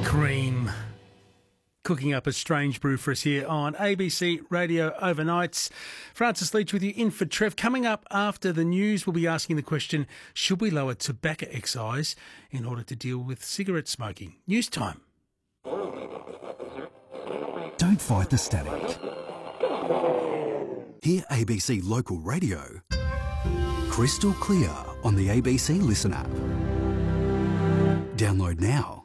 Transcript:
Cream. Cooking up a strange brew for us here on ABC Radio Overnights. Francis Leach with you in for Trev. Coming up after the news, we'll be asking the question, should we lower tobacco excise in order to deal with cigarette smoking? News time. Don't fight the static. Hear ABC Local Radio crystal clear on the ABC Listen app. Download now.